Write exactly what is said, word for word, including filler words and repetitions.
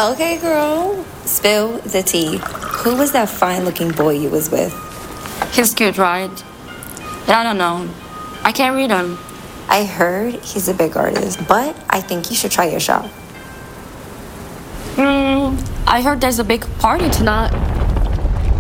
Okay, girl. Spill the tea. Who was that fine-looking boy you was with? He's cute, right? But I don't know. I can't read him. I heard he's a big artist, but I think you should try your shot. Hmm, I heard there's a big party tonight.